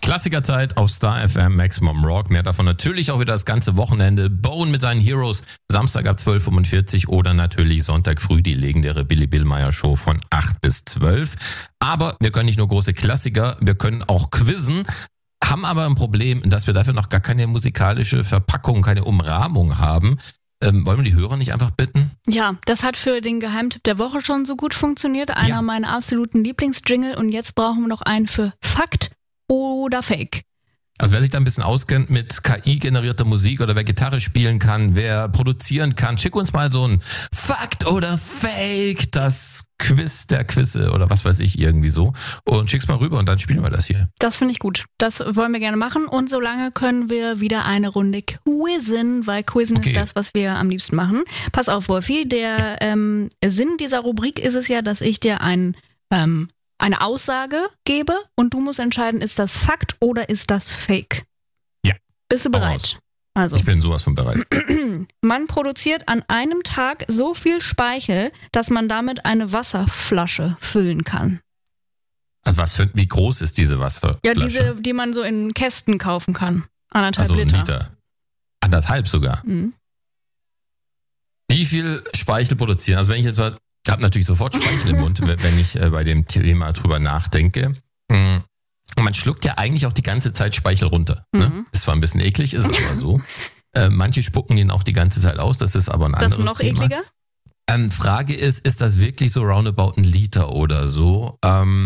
Klassikerzeit auf Star FM Maximum Rock. Mehr davon natürlich auch wieder das ganze Wochenende. Bone mit seinen Heroes. Samstag ab 12.45 Uhr oder natürlich Sonntag früh die legendäre Billy Billmeyer Show von 8 bis 12. Aber wir können nicht nur große Klassiker, wir können auch quizzen. Haben aber ein Problem, dass wir dafür noch gar keine musikalische Verpackung, keine Umrahmung haben. Wollen wir die Hörer nicht einfach bitten? Ja, das hat für den Geheimtipp der Woche schon so gut funktioniert. Einer meiner absoluten Lieblingsjingle. Und jetzt brauchen wir noch einen für Fakt oder Fake. Also wer sich da ein bisschen auskennt mit KI-generierter Musik oder wer Gitarre spielen kann, wer produzieren kann, schick uns mal so ein Fakt oder Fake, das Quiz der Quizze oder was weiß ich irgendwie so und schick's mal rüber und dann spielen wir das hier. Das finde ich gut. Das wollen wir gerne machen und solange können wir wieder eine Runde quizzen, weil Quizzen ist das, was wir am liebsten machen. Pass auf, Wolfi, der Sinn dieser Rubrik ist es ja, dass ich dir eine Aussage gebe und du musst entscheiden, ist das Fakt oder ist das Fake? Ja. Bist du bereit? Also. Ich bin sowas von bereit. Man produziert an einem Tag so viel Speichel, dass man damit eine Wasserflasche füllen kann. Also wie groß ist diese Wasserflasche? Ja, diese, die man so in Kästen kaufen kann. 1,5 also Liter. 1 Liter. 1,5 sogar. Mhm. Wie viel Speichel produzieren? Also wenn ich jetzt mal, ich habe natürlich sofort Speichel im Mund, wenn ich bei dem Thema drüber nachdenke. Und man schluckt ja eigentlich auch die ganze Zeit Speichel runter. Ne? Ist zwar ein bisschen eklig, ist aber so. Manche spucken ihn auch die ganze Zeit aus, das ist aber ein anderes Thema. Das ist noch ekliger? Frage ist das wirklich so roundabout 1 Liter oder so?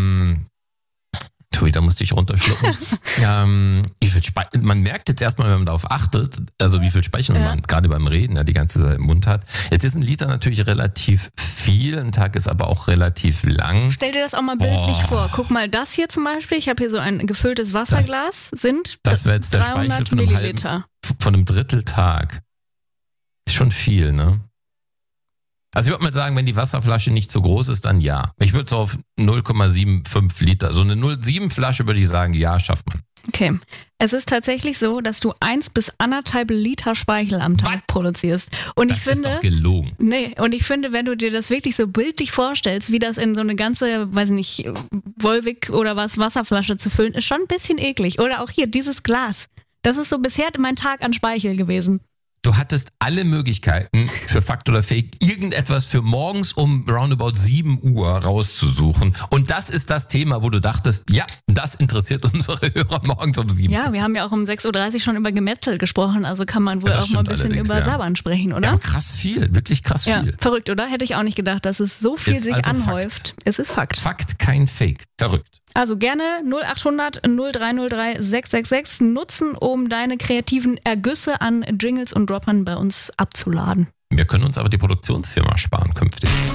Da musste ich runterschlucken. Wie viel man merkt jetzt erstmal, wenn man darauf achtet, also wie viel Speichel man gerade beim Reden die ganze Zeit im Mund hat. Jetzt ist 1 Liter natürlich relativ viel, ein Tag ist aber auch relativ lang. Stell dir das auch mal bildlich vor. Guck mal, das hier zum Beispiel, ich habe hier so ein gefülltes Wasserglas, das wäre jetzt der Speichel von einem Dritteltag. Ist schon viel, ne? Also ich würde mal sagen, wenn die Wasserflasche nicht so groß ist, dann ja. Ich würde so auf 0,75 Liter, so eine 0,7 Flasche würde ich sagen, ja, schafft man. Okay. Es ist tatsächlich so, dass du 1 bis 1,5 Liter Speichel am Tag produzierst. Und das ist doch gelogen. Nee, und ich finde, wenn du dir das wirklich so bildlich vorstellst, wie das in so eine ganze, weiß ich nicht, Volvic oder was, Wasserflasche zu füllen, ist schon ein bisschen eklig. Oder auch hier, dieses Glas. Das ist so bisher mein Tag an Speichel gewesen. Du hattest alle Möglichkeiten für Fakt oder Fake, irgendetwas für morgens um roundabout 7 Uhr rauszusuchen. Und das ist das Thema, wo du dachtest, ja, das interessiert unsere Hörer morgens um 7 Uhr. Ja, wir haben ja auch um 6.30 Uhr schon über Gemetzel gesprochen, also kann man wohl auch mal ein bisschen über Sabbern sprechen, oder? Ja, krass viel, wirklich krass viel. Ja, verrückt, oder? Hätte ich auch nicht gedacht, dass es so viel sich also anhäuft. Fakt. Es ist Fakt. Fakt, kein Fake. Verrückt. Also gerne 0800 0303 666 nutzen, um deine kreativen Ergüsse an Jingles und Droppern bei uns abzuladen. Wir können uns aber die Produktionsfirma sparen künftig.